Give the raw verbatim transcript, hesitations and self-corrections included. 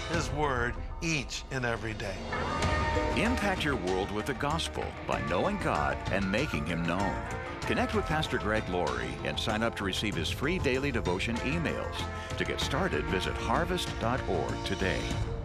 His Word each and every day. Impact your world with the gospel by knowing God and making Him known. Connect with Pastor Greg Laurie and sign up to receive his free daily devotion emails. To get started, visit harvest dot org today.